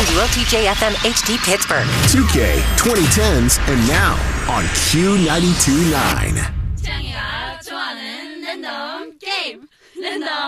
WOTJ FM HD Pittsburgh. 2K 2010s and now on Q92.9. 창이가 좋아하는 랜덤 게임 랜덤